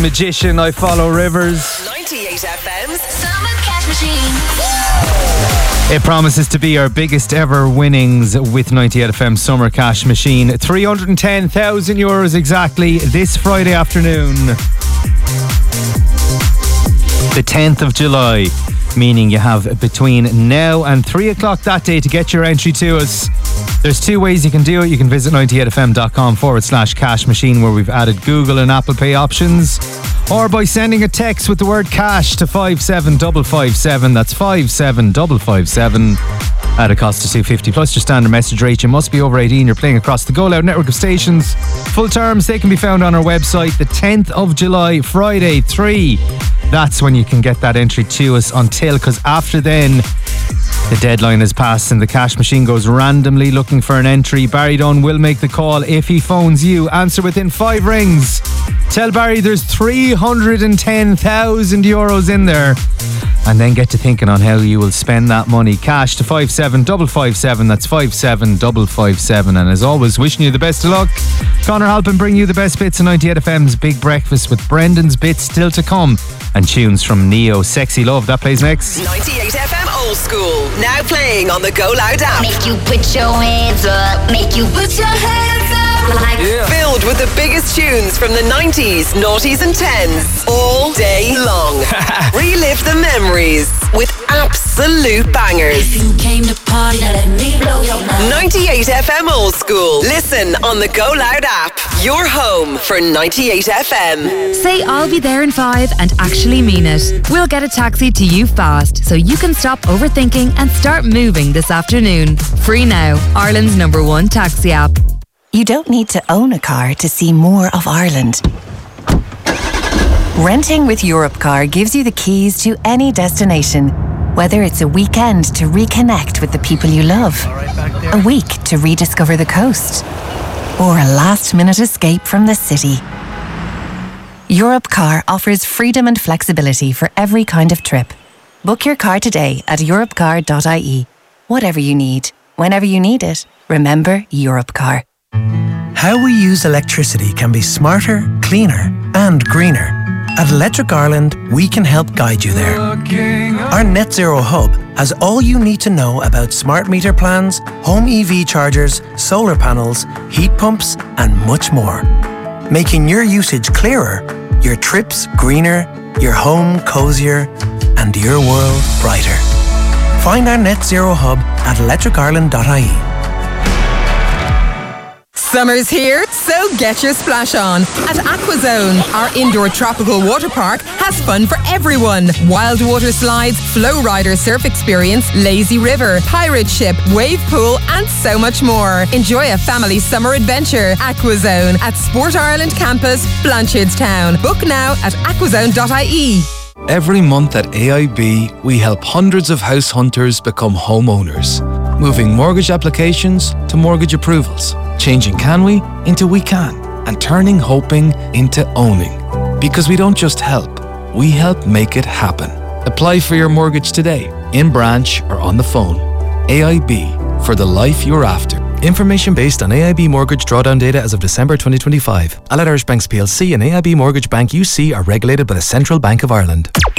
Magician, I Follow Rivers. 98 FM's Summer Cash Machine. It promises to be our biggest ever winnings with 98 FM Summer Cash Machine. €310,000 exactly this Friday afternoon. The 10th of July, meaning you have between now and 3 o'clock that day to get your entry to us. There's two ways you can do it. You can visit 98fm.com/cash machine, where we've added Google and Apple Pay options, or by sending a text with the word cash to 57557. That's 57557 at a cost of $2.50 plus your standard message rate. You must be over 18. You're playing across the Go Loud network of stations. Full terms, they can be found on our website. The 10th of July, Friday, 3. That's when you can get that entry to us until, because after then the deadline has passed and the cash machine goes randomly looking for an entry. Barry Dunn will make the call. If he phones you, answer within 5 rings. Tell Barry there's €310,000 in there, and then get to thinking on how you will spend that money. Cash to 57557. That's 57557. And as always, wishing you the best of luck. Connor Halpin bring you the best bits of 98 FM's Big Breakfast, with Brendan's bits still to come, and tunes from Neo. Sexy Love, that plays next. 98 FM Old School, now playing on the Go Loud app. Make you put your hands up. Make you put your hands up. Like Filled with the biggest tunes from the 90s, noughties and 10s, all day long. Relive the memories with absolute bangers. if you came to party, now let me blow your mind. 98 FM Old School. Listen on the Go Loud app. Your home for 98 FM. Say I'll be there in 5 and actually mean it. We'll get a taxi to you fast so you can stop overthinking and start moving this afternoon. Free now, Ireland's #1 taxi app. You don't need to own a car to see more of Ireland. Renting with Europcar gives you the keys to any destination, whether it's a weekend to reconnect with the people you love, a week to rediscover the coast, or a last-minute escape from the city. Europcar offers freedom and flexibility for every kind of trip. Book your car today at europcar.ie. Whatever you need, whenever you need it, remember Europcar. How we use electricity can be smarter, cleaner, and greener. At Electric Ireland, we can help guide you there. Our Net Zero Hub has all you need to know about smart meter plans, home EV chargers, solar panels, heat pumps, and much more. Making your usage clearer, your trips greener, your home cozier, and your world brighter. Find our Net Zero Hub at electricireland.ie. Summer's here, so get your splash on. At Aquazone, our indoor tropical water park has fun for everyone. Wild water slides, flow rider surf experience, lazy river, pirate ship, wave pool, and so much more. Enjoy a family summer adventure. Aquazone at Sport Ireland Campus, Blanchardstown. Book now at aquazone.ie. Every month at AIB, we help hundreds of house hunters become homeowners, moving mortgage applications to mortgage approvals, changing can we into we can, and turning hoping into owning. Because we don't just help, we help make it happen. Apply for your mortgage today, in branch or on the phone. AIB, for the life you're after. Information based on AIB mortgage drawdown data as of December 2025. Allied Irish Banks PLC and AIB Mortgage Bank UC are regulated by the Central Bank of Ireland.